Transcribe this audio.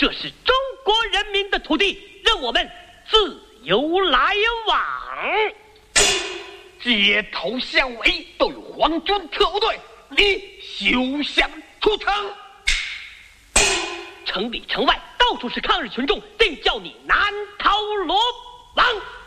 这是中国人民的土地，任我们自由来往。 街头巷尾都有皇军特务队，你休想出城！ 城里城外到处是抗日群众，定叫你难逃罗网。